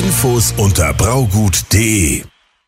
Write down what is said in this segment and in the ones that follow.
Infos unter braugut.de.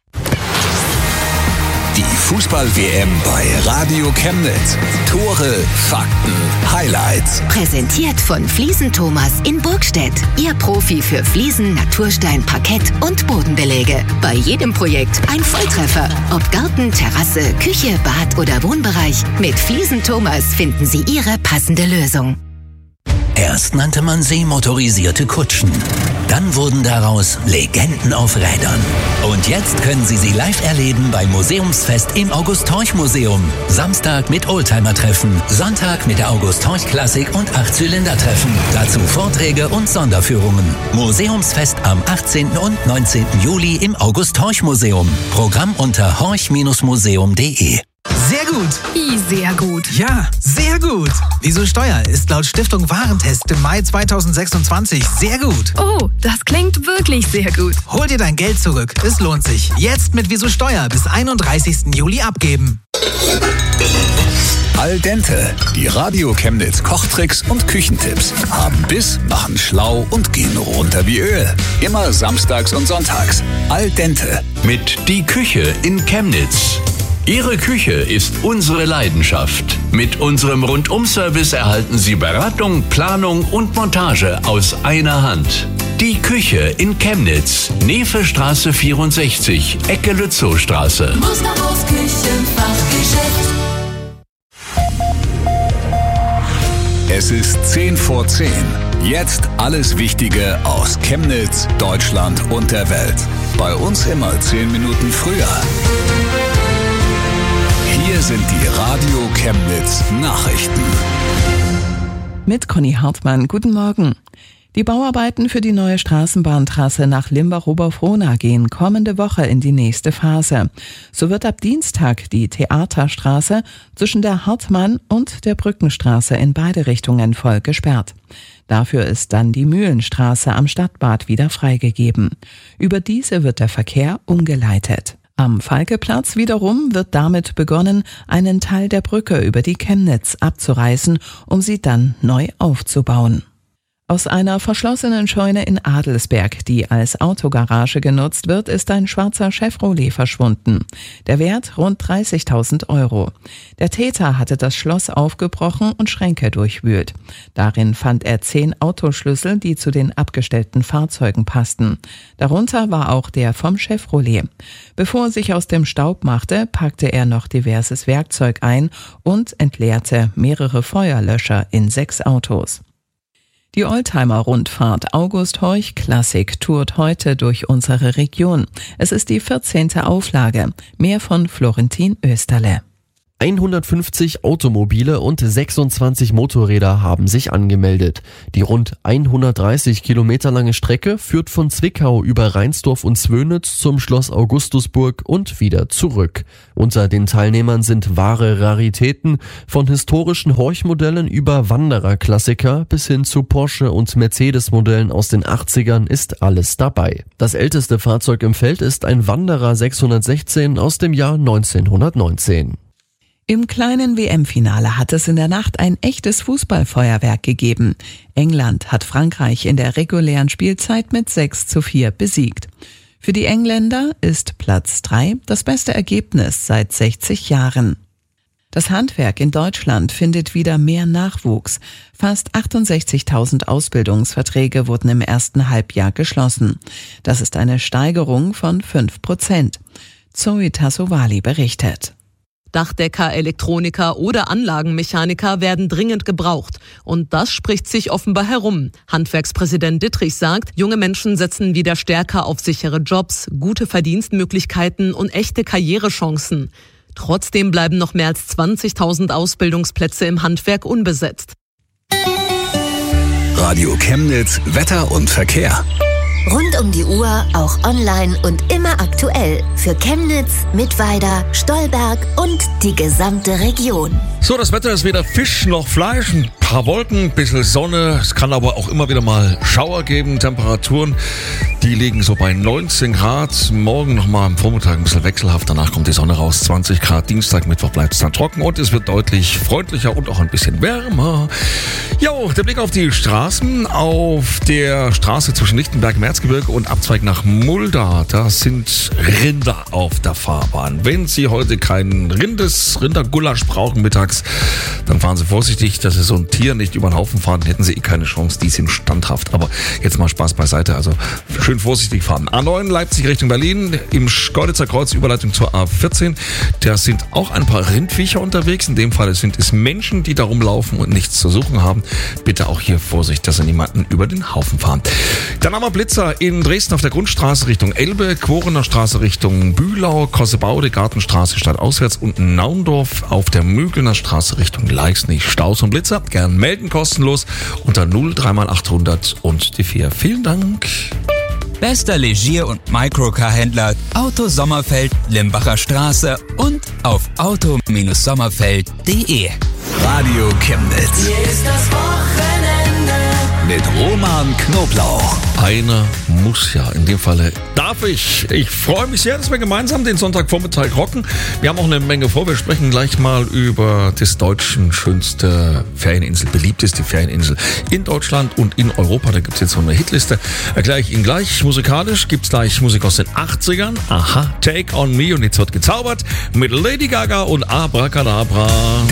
Die Fußball-WM bei Radio Chemnitz. Tore, Fakten, Highlights. Präsentiert von Fliesen Thomas in Burgstedt. Ihr Profi für Fliesen, Naturstein, Parkett und Bodenbeläge. Bei jedem Projekt ein Volltreffer. Ob Garten, Terrasse, Küche, Bad oder Wohnbereich. Mit Fliesen Thomas finden Sie Ihre passende Lösung. Erst nannte man sie motorisierte Kutschen. Dann wurden daraus Legenden auf Rädern. Und jetzt können Sie sie live erleben beim Museumsfest im August-Horch-Museum. Samstag mit Oldtimer-Treffen, Sonntag mit der August-Horch-Klassik und 8-Zylinder-Treffen. Dazu Vorträge und Sonderführungen. Museumsfest am 18. und 19. Juli im August-Horch-Museum. Programm unter horch-museum.de. Sehr gut. Wie sehr gut? Ja, sehr gut. Wieso Steuer ist laut Stiftung Warentest im Mai 2026 sehr gut. Oh, das klingt wirklich sehr gut. Hol dir dein Geld zurück. Es lohnt sich. Jetzt mit Wieso Steuer bis 31. Juli abgeben. Al dente. Die Radio Chemnitz Kochtricks und Küchentipps. Haben Biss, machen schlau und gehen runter wie Öl. Immer samstags und sonntags. Al dente. Mit Die Küche in Chemnitz. Ihre Küche ist unsere Leidenschaft. Mit unserem Rundum-Service erhalten Sie Beratung, Planung und Montage aus einer Hand. Die Küche in Chemnitz, Nevestraße 64, Ecke Lützowstraße. Musterhaus Küchenfachgeschäft. Es ist 10 vor 10. Jetzt alles Wichtige aus Chemnitz, Deutschland und der Welt. Bei uns immer 10 Minuten früher. Hier sind die Radio Chemnitz Nachrichten. Mit Conny Hartmann. Guten Morgen. Die Bauarbeiten für die neue Straßenbahntrasse nach Limbach-Oberfrohna gehen kommende Woche in die nächste Phase. So wird ab Dienstag die Theaterstraße zwischen der Hartmann- und der Brückenstraße in beide Richtungen voll gesperrt. Dafür ist dann die Mühlenstraße am Stadtbad wieder freigegeben. Über diese wird der Verkehr umgeleitet. Am Falkeplatz wiederum wird damit begonnen, einen Teil der Brücke über die Chemnitz abzureißen, um sie dann neu aufzubauen. Aus einer verschlossenen Scheune in Adelsberg, die als Autogarage genutzt wird, ist ein schwarzer Chevrolet verschwunden. Der Wert rund 30.000 €. Der Täter hatte das Schloss aufgebrochen und Schränke durchwühlt. Darin fand er 10 Autoschlüssel, die zu den abgestellten Fahrzeugen passten. Darunter war auch der vom Chevrolet. Bevor er sich aus dem Staub machte, packte er noch diverses Werkzeug ein und entleerte mehrere Feuerlöscher in 6 Autos. Die Oldtimer-Rundfahrt August-Horch-Klassik tourt heute durch unsere Region. Es ist die 14. Auflage. Mehr von Florentin Österle. 150 Automobile und 26 Motorräder haben sich angemeldet. Die rund 130 Kilometer lange Strecke führt von Zwickau über Reinsdorf und Zwönitz zum Schloss Augustusburg und wieder zurück. Unter den Teilnehmern sind wahre Raritäten, von historischen Horch-Modellen über Wanderer-Klassiker bis hin zu Porsche- und Mercedes-Modellen aus den 80ern ist alles dabei. Das älteste Fahrzeug im Feld ist ein Wanderer 616 aus dem Jahr 1919. Im kleinen WM-Finale hat es in der Nacht ein echtes Fußballfeuerwerk gegeben. England hat Frankreich in der regulären Spielzeit mit 6:4 besiegt. Für die Engländer ist Platz 3 das beste Ergebnis seit 60 Jahren. Das Handwerk in Deutschland findet wieder mehr Nachwuchs. Fast 68.000 Ausbildungsverträge wurden im ersten Halbjahr geschlossen. Das ist eine Steigerung von 5%. Zoe Tassovali berichtet. Dachdecker, Elektroniker oder Anlagenmechaniker werden dringend gebraucht. Und das spricht sich offenbar herum. Handwerkspräsident Dittrich sagt, junge Menschen setzen wieder stärker auf sichere Jobs, gute Verdienstmöglichkeiten und echte Karrierechancen. Trotzdem bleiben noch mehr als 20.000 Ausbildungsplätze im Handwerk unbesetzt. Radio Chemnitz, Wetter und Verkehr. Rund um die Uhr, auch online und immer aktuell. Für Chemnitz, Mittweida, Stolberg und die gesamte Region. So, das Wetter ist weder Fisch noch Fleisch. Ein paar Wolken, ein bisschen Sonne. Es kann aber auch immer wieder mal Schauer geben. Temperaturen, Die liegen so bei 19 Grad. Morgen nochmal am Vormittag ein bisschen wechselhaft. Danach kommt die Sonne raus. 20 Grad. Dienstag, Mittwoch bleibt es dann trocken und es wird deutlich freundlicher und auch ein bisschen wärmer. Jo, der Blick auf die Straßen. Auf der Straße zwischen Lichtenberg im Erzgebirge und Abzweig nach Mulda. Da sind Rinder auf der Fahrbahn. Wenn Sie heute keinen Rindergulasch brauchen mittags, dann fahren Sie vorsichtig, dass Sie so ein Tier nicht über den Haufen fahren. Hätten Sie keine Chance. Die sind standhaft. Aber jetzt mal Spaß beiseite. Also schön vorsichtig fahren. A9 Leipzig Richtung Berlin, im Schkeuditzer Kreuz Überleitung zur A14. Da sind auch ein paar Rindviecher unterwegs. In dem Fall sind es Menschen, die da rumlaufen und nichts zu suchen haben. Bitte auch hier Vorsicht, dass Sie niemanden über den Haufen fahren. Dann haben wir Blitzer in Dresden auf der Grundstraße Richtung Elbe, Quorener Straße Richtung Bühlau, Kossebaude, Gartenstraße stadtauswärts und Naundorf auf der Mügelner Straße Richtung Leixnich. Staus und Blitzer, gern melden, kostenlos unter 03x800 und die 4. Vielen Dank. Bester Legier- und Microcar-Händler Auto Sommerfeld, Limbacher Straße und auf auto-sommerfeld.de. Radio Chemnitz. Hier ist das Wochenende. Mit Roman Knoblauch. Einer muss ja, in dem Falle darf ich. Ich freue mich sehr, dass wir gemeinsam den Sonntagvormittag rocken. Wir haben auch eine Menge vor. Wir sprechen gleich mal über das Deutschen schönste Ferieninsel, beliebteste Ferieninsel in Deutschland und in Europa. Da gibt es jetzt so eine Hitliste. Erkläre ich Ihnen gleich. Musikalisch gibt es gleich Musik aus den 80ern. Aha, Take on Me. Und jetzt wird gezaubert mit Lady Gaga und Abracadabra.